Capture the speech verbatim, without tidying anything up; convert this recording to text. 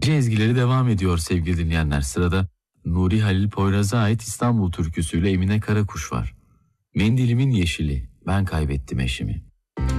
Gece ezgileri devam ediyor sevgili dinleyenler. Sırada Nuri Halil Poyraz'a ait İstanbul türküsüyle Emine Karakuş var. Mendilimin yeşili, ben kaybettim eşimi.